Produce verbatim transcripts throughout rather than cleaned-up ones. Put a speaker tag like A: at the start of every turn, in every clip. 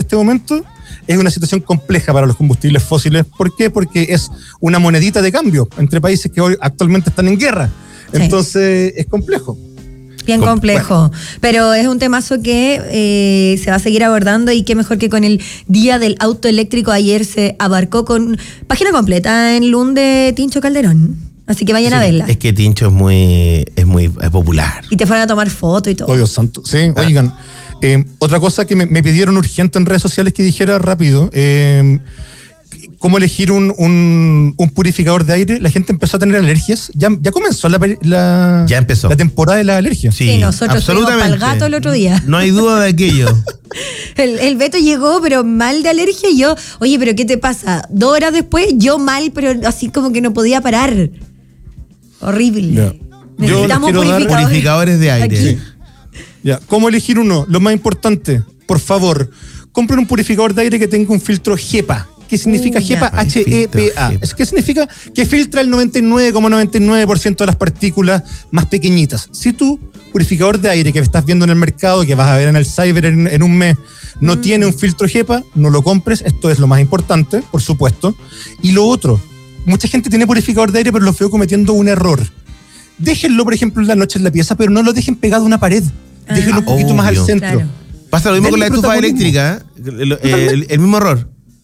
A: este momento es una situación compleja para los combustibles fósiles. ¿Por qué? Porque es una monedita de cambio entre países que hoy actualmente están en guerra. Entonces, sí, es complejo.
B: Bien complejo, bueno. Pero es un temazo que eh, se va a seguir abordando, y qué mejor que con el Día del Auto Eléctrico. Ayer se abarcó con página completa en L U N de Tincho Calderón, así que vayan sí, a verla.
C: Es que Tincho es muy es muy es popular.
B: Y te fueron a tomar fotos y todo.
A: Oh, Dios santo. Sí, ah. Oigan, eh, otra cosa que me, me pidieron urgente en redes sociales que dijera rápido, eh, cómo elegir un, un, un purificador de aire. La gente empezó a tener alergias. Ya, ya comenzó la, la,
C: ya empezó
A: la temporada de las alergias.
B: Sí, sí, nosotros absolutamente. Fuimos pa'l gato el otro día.
C: No hay duda de aquello.
B: el, el Beto llegó, pero mal de alergia, y yo, oye, ¿pero qué te pasa? Dos horas después, yo mal, pero así como que no podía parar. Horrible.
A: Yeah.
B: Necesitamos
C: purificadores. purificadores de aire. Sí.
A: Ya, ¿cómo elegir uno? Lo más importante, por favor, compren un purificador de aire que tenga un filtro HEPA. ¿Qué significa uh, HEPA? H E P A. ¿Qué significa? Que filtra el noventa y nueve coma noventa y nueve por ciento de las partículas más pequeñitas. Si tu purificador de aire que estás viendo en el mercado, que vas a ver en el cyber en, en un mes, no mm. tiene un filtro HEPA, no lo compres. Esto es lo más importante, por supuesto. Y lo otro, mucha gente tiene purificador de aire, pero lo veo cometiendo un error. Déjenlo, por ejemplo, en la noche en la pieza, pero no lo dejen pegado a una pared. Ah, Déjenlo un poquito obvio. más al centro. Claro.
C: Pasa lo mismo Denle con la estufa eléctrica, el, el, el mismo error.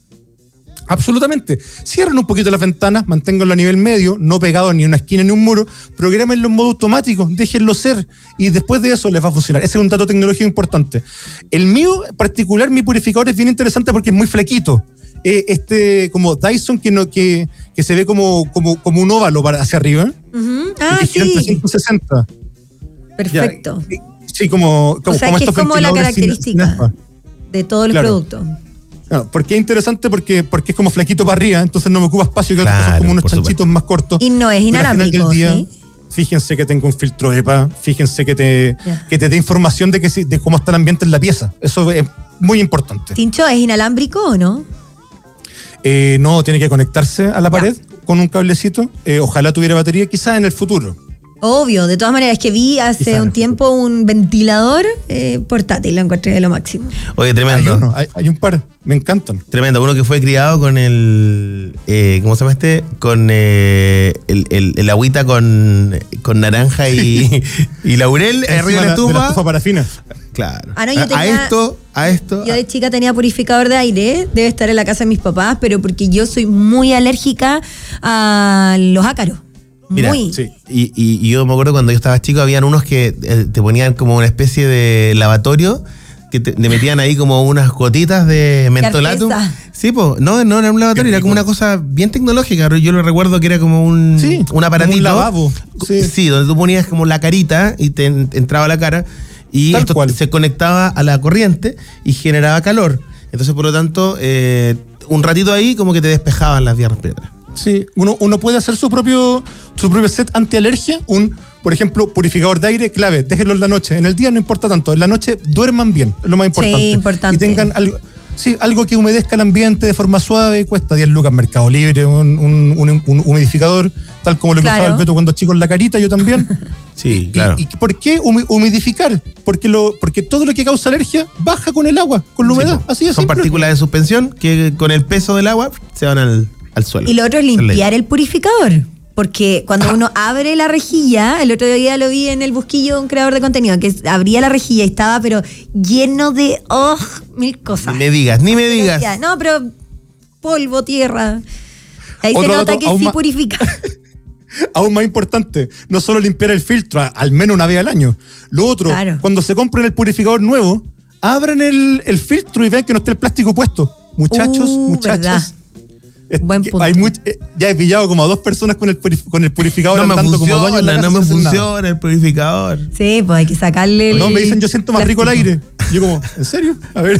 A: Absolutamente. Cierren un poquito las ventanas, manténganlo a nivel medio, no pegado ni en una esquina ni un muro, prográmenlo en modo automático, déjenlo ser, y después de eso les va a funcionar. Ese es un dato tecnológico importante. El mío en particular, mi purificador es bien interesante porque es muy flaquito. Eh, este como Dyson que no que, que se ve como, como, como un óvalo para hacia arriba.
B: Uh-huh. Ah,
A: y que
B: sí.
A: gira trescientos sesenta.
B: Perfecto.
A: Ya, sí, como, como,
B: o sea,
A: como
B: que
A: estos
B: es como la característica sin, sin de todos los claro. productos.
A: No, porque es interesante porque, porque es como flaquito para arriba, entonces no me ocupa espacio, que
C: claro,
A: son como unos chanchitos supuesto. más cortos.
B: Y no es inalámbrico, día, ¿sí?
A: Fíjense que tenga un filtro HEPA, fíjense que te, yeah. que te dé información de, que, de cómo está el ambiente en la pieza. Eso es muy importante.
B: ¿Tincho, es inalámbrico o no?
A: Eh, no, tiene que conectarse a la pared yeah. con un cablecito. Eh, ojalá tuviera batería, quizás en el futuro.
B: Obvio, de todas maneras, es que vi hace Quizá un tiempo un ventilador eh, portátil, lo encontré de lo máximo.
C: Oye, tremendo.
A: Hay, uno, hay, hay un par, me encantan.
C: Tremendo, uno que fue criado con el, eh, ¿cómo se llama este? Con eh, el, el, el agüita con, con naranja y, y laurel arriba de la estufa.
A: De la estufa parafina.
C: Claro.
B: Ah, no, yo tenía,
C: a esto, a esto.
B: Yo de chica tenía purificador de aire, debe estar en la casa de mis papás, pero porque yo soy muy alérgica a los ácaros.
C: Mira,
B: Muy.
C: Sí. Y, y, y yo me acuerdo cuando yo estaba chico, habían unos que eh, te ponían como una especie de lavatorio, que te, te metían ahí como unas gotitas de mentolatum. Sí, pues, no, no era un lavatorio, era como una cosa bien tecnológica. Yo lo recuerdo que era como un,
A: sí,
C: un aparatito.
A: Un lavabo.
C: Sí. sí, donde tú ponías como la carita y te entraba la cara, y Tal esto cual. se conectaba a la corriente y generaba calor. Entonces, por lo tanto, eh, un ratito ahí como que te despejaban las vías respiratorias.
A: Sí, uno, uno puede hacer su propio su propio set antialergia, un, por ejemplo, purificador de aire, clave, déjenlo en la noche. En el día no importa tanto, en la noche duerman bien, es lo más importante.
B: Sí, importante.
A: Y tengan algo, sí, algo que humedezca el ambiente de forma suave, cuesta diez lucas en Mercado Libre, un, un, un, un humidificador, tal como lo claro. que usaba el Beto cuando chico en la carita, yo también.
C: Sí, claro.
A: ¿Y, y por qué humidificar? Porque lo porque todo lo que causa alergia baja con el agua, con la humedad, sí, así es.
C: Son simple. Partículas de suspensión que con el peso del agua se van al... al suelo.
B: Y lo otro es limpiar el purificador, porque cuando ah. uno abre la rejilla, el otro día lo vi en el busquillo de un creador de contenido, que abría la rejilla y estaba pero lleno de oh, mil cosas.
C: Ni me digas, ni me digas.
B: No, pero polvo, tierra. Ahí
A: Otro
B: se nota
A: dato,
B: que sí
A: más,
B: purifica.
A: Aún más importante, no solo limpiar el filtro, al menos una vez al año. Lo otro, claro. cuando se compren el purificador nuevo, abran el, el filtro y vean que no esté el plástico puesto. Muchachos,
B: uh,
A: muchachas.
B: ¿verdad? Buen punto.
A: Hay muy, ya he pillado como a dos personas con el, con el purificador
C: no
A: andando
C: me funciona,
A: como dueños en la casa.
C: No me funciona nada. El purificador.
B: Sí, pues hay que sacarle el...
A: No, me dicen yo siento más rico el aire. Yo como, ¿en serio? A ver.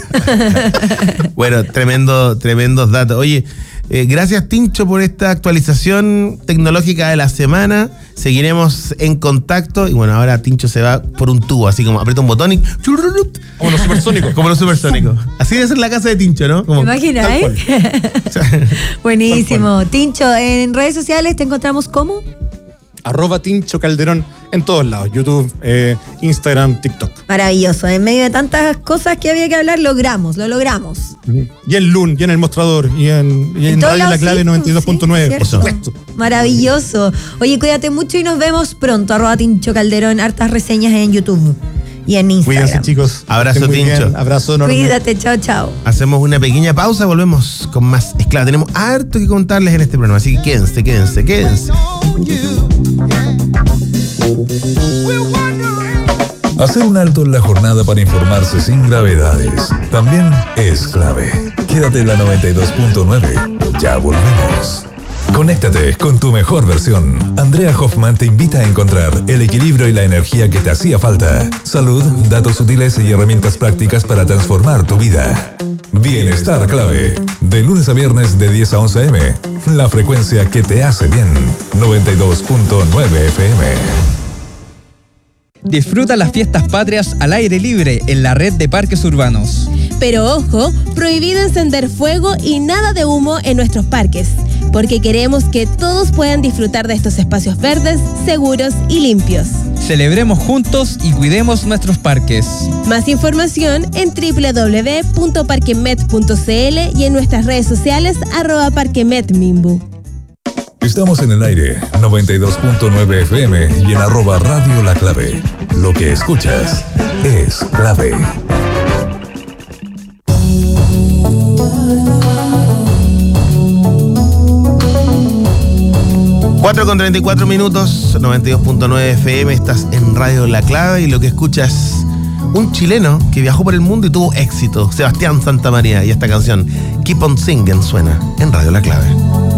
C: Bueno, tremendo, tremendos datos. Oye, eh, gracias Tincho por esta actualización tecnológica de la semana. Seguiremos en contacto. Y bueno, ahora Tincho se va por un tubo, así como aprieta un botón y...
A: Como los supersónicos.
C: Como los supersónicos. Así debe ser la casa de Tincho, ¿no? Como,
B: ¿te imaginas, eh? Buenísimo. Tincho, en redes sociales te encontramos ¿cómo?
A: Arroba Tincho Calderón en todos lados, YouTube, eh, Instagram, TikTok.
B: Maravilloso, en medio de tantas cosas que había que hablar, logramos, lo logramos.
A: Y en L U N, y en El Mostrador, y en, y en Radio La Clave noventa y dos punto nueve, por supuesto.
B: Maravilloso. Oye, cuídate mucho y nos vemos pronto. Arroba Tincho Calderón, hartas reseñas en YouTube y en Instagram.
A: Cuídense, chicos.
C: Abrazo, Tincho.
A: Bien. Abrazo enorme.
B: Cuídate, chao, chao.
C: Hacemos una pequeña pausa, volvemos con más Esclava. Tenemos harto que contarles en este programa, así que quédense, quédense, quédense.
D: Hacer un alto en la jornada para informarse sin gravedades también es clave. Quédate en la noventa y dos punto nueve. Ya volvemos. Conéctate con tu mejor versión. Andrea Hoffman te invita a encontrar el equilibrio y la energía que te hacía falta. Salud, datos útiles y herramientas prácticas para transformar tu vida. Bienestar Clave. De lunes a viernes de diez a once a eme. La frecuencia que te hace bien. noventa y dos punto nueve efe eme.
E: Disfruta las fiestas patrias al aire libre en la red de parques urbanos.
F: Pero ojo, prohibido encender fuego y nada de humo en nuestros parques, porque queremos que todos puedan disfrutar de estos espacios verdes, seguros y limpios.
E: Celebremos juntos y cuidemos nuestros parques.
F: Más información en doble u doble u doble u punto parquemet punto ce ele y en nuestras redes sociales arroba parquemetmimbu.
D: Estamos en el aire, noventa y dos punto nueve efe eme y en arroba Radio La Clave. Lo que escuchas es clave.
C: cuatro con treinta y cuatro minutos, noventa y dos punto nueve efe eme, estás en Radio La Clave y lo que escuchas, un chileno que viajó por el mundo y tuvo éxito, Sebastián Santamaría, y esta canción, Keep on Singing, suena en Radio La Clave.